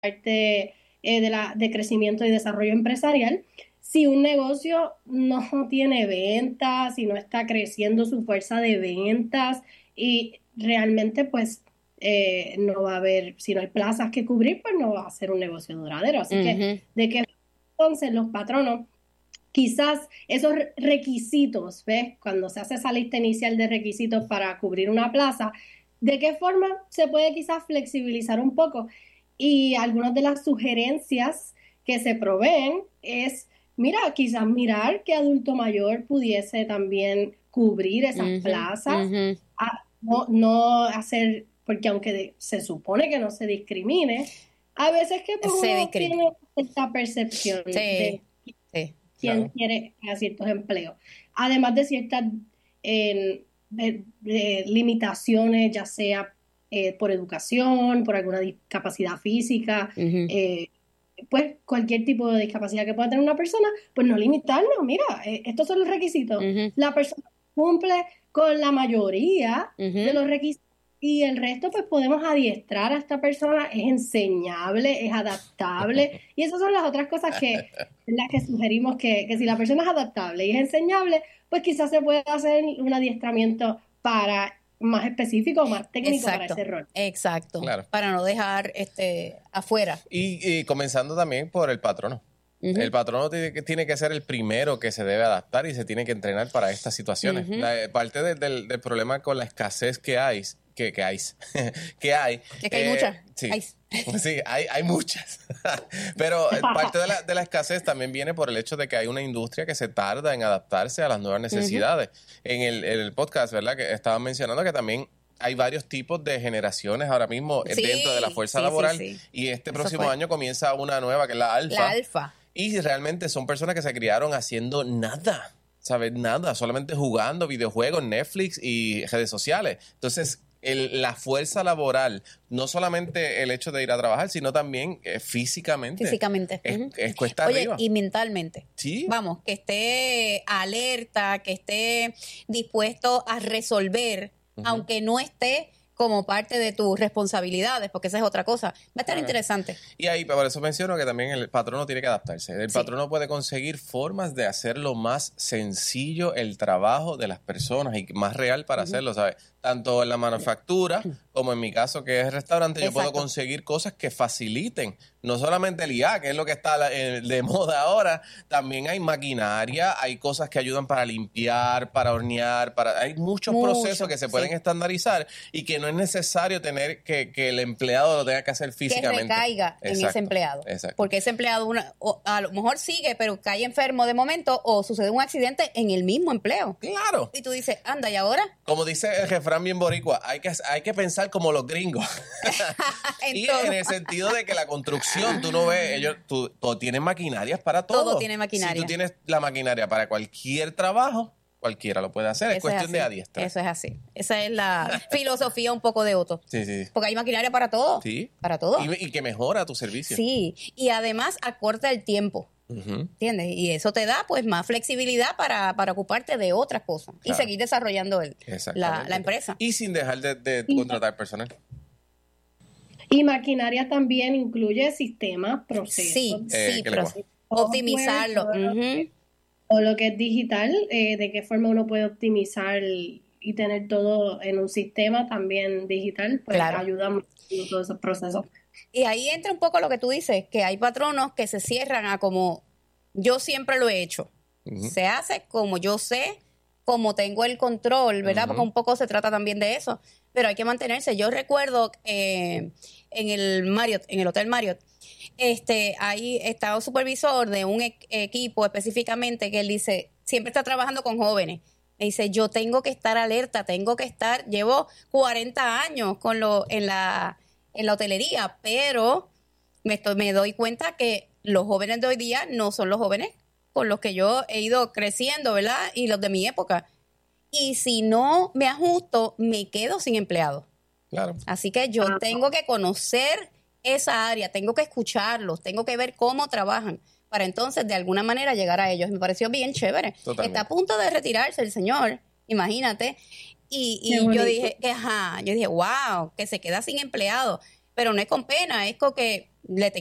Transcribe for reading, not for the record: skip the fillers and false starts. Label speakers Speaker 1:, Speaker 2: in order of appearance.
Speaker 1: parte de crecimiento y desarrollo empresarial. Si un negocio no tiene ventas, si no está creciendo su fuerza de ventas y realmente pues no va a haber, si no hay plazas que cubrir, pues no va a ser un negocio duradero. Así que, ¿de qué entonces los patronos? Quizás esos requisitos, ¿ves? Cuando se hace esa lista inicial de requisitos para cubrir una plaza, ¿de qué forma se puede quizás flexibilizar un poco? Y algunas de las sugerencias que se proveen es, mira, quizás mirar qué adulto mayor pudiese también cubrir esas plazas, no hacer, porque aunque se supone que no se discrimine, a veces que pues, uno tiene esta percepción de quién quiere a ciertos empleos. Además de ciertas de limitaciones, ya sea por educación, por alguna discapacidad física, pues cualquier tipo de discapacidad que pueda tener una persona, pues no limitarnos. Mira, estos son los requisitos. La persona cumple con la mayoría de los requisitos y el resto pues podemos adiestrar a esta persona, es enseñable, es adaptable y esas son las otras cosas las que sugerimos que si la persona es adaptable y es enseñable, pues quizás se puede hacer un adiestramiento para más específico, más técnico para ese rol.
Speaker 2: Exacto, claro. Para no dejar afuera.
Speaker 3: Y comenzando también por el patrono. El patrono tiene que ser el primero que se debe adaptar y se tiene que entrenar para estas situaciones. Parte del problema con la escasez que hay, que hay
Speaker 2: muchas.
Speaker 3: Sí, hay muchas. Pero parte de la escasez también viene por el hecho de que hay una industria que se tarda en adaptarse a las nuevas necesidades. En el podcast, ¿verdad? Que estaban mencionando que también hay varios tipos de generaciones ahora mismo dentro de la fuerza laboral. Y este próximo año comienza una nueva que es la alfa.
Speaker 2: La alfa.
Speaker 3: Y realmente son personas que se criaron haciendo nada, ¿sabes? Nada, solamente jugando videojuegos, Netflix y redes sociales. Entonces, la fuerza laboral, no solamente el hecho de ir a trabajar, sino también físicamente.
Speaker 2: Físicamente.
Speaker 3: Es cuesta arriba.
Speaker 2: Y mentalmente.
Speaker 3: Sí.
Speaker 2: Vamos, que esté alerta, que esté dispuesto a resolver, aunque no esté como parte de tus responsabilidades, porque esa es otra cosa. Va a estar interesante.
Speaker 3: Y ahí, por eso menciono que también el patrono tiene que adaptarse. El patrono puede conseguir formas de hacerlo más sencillo el trabajo de las personas y más real para hacerlo, ¿sabes? Tanto en la manufactura como en mi caso que es el restaurante, yo puedo conseguir cosas que faciliten. No solamente el IA, que es lo que está de moda ahora, también hay maquinaria, hay cosas que ayudan para limpiar, para hornear, hay muchos procesos que se pueden estandarizar y que no es necesario tener que el empleado lo tenga que hacer físicamente.
Speaker 2: Que recaiga en ese empleado.
Speaker 3: Exacto.
Speaker 2: Porque ese empleado a lo mejor sigue, pero cae enfermo de momento o sucede un accidente en el mismo empleo.
Speaker 3: Claro.
Speaker 2: Y tú dices, anda, ¿y ahora?
Speaker 3: Como dice el refrán bien boricua, hay que pensar como los gringos. Y en el sentido de que la construcción, tú no ves, tú tienes maquinarias para todo.
Speaker 2: Todo tiene maquinaria.
Speaker 3: Si tú tienes la maquinaria para cualquier trabajo, cualquiera lo puede hacer. Es cuestión de adiestrar.
Speaker 2: Eso es así. Esa es la filosofía un poco de Otto.
Speaker 3: Sí.
Speaker 2: Porque hay maquinaria para todo.
Speaker 3: Sí.
Speaker 2: Para todo.
Speaker 3: Y que mejora tu servicio.
Speaker 2: Sí. Y además acorta el tiempo. ¿Entiendes? Y eso te da pues más flexibilidad para ocuparte de otras cosas y seguir desarrollando la empresa.
Speaker 3: Y sin dejar de contratar personal.
Speaker 1: Y maquinaria también incluye sistemas, procesos.
Speaker 2: Sí, procesos. Optimizarlo.
Speaker 1: O lo que es digital, de qué forma uno puede optimizar y tener todo en un sistema también digital, pues ayuda mucho en todos esos procesos.
Speaker 2: Y ahí entra un poco lo que tú dices, que hay patronos que se cierran a como yo siempre lo he hecho. Se hace como yo sé, como tengo el control, ¿verdad? Porque un poco se trata también de eso. Pero hay que mantenerse. Yo recuerdo en el Marriott, en el Hotel Marriott, ahí estaba un supervisor de un equipo específicamente que él dice, siempre está trabajando con jóvenes. Me dice, yo tengo que estar alerta, llevo 40 años en la hotelería, pero me doy cuenta que los jóvenes de hoy día no son los jóvenes con los que yo he ido creciendo, ¿verdad? Y los de mi época. Y si no me ajusto, me quedo sin empleado.
Speaker 3: Claro.
Speaker 2: Así que yo tengo que conocer esa área, tengo que escucharlos, tengo que ver cómo trabajan para entonces de alguna manera llegar a ellos. Me pareció bien chévere.
Speaker 3: Totalmente.
Speaker 2: Está a punto de retirarse el señor, imagínate. Y yo dije, wow, que se queda sin empleado. Pero no es con pena, es con que le